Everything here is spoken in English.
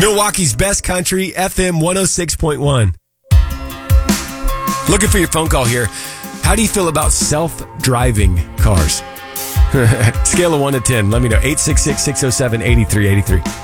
Milwaukee's best country, FM 106.1. Looking for your phone call here. How do you feel about self-driving cars? Scale of 1 to 10. Let me know. 866-607-8383.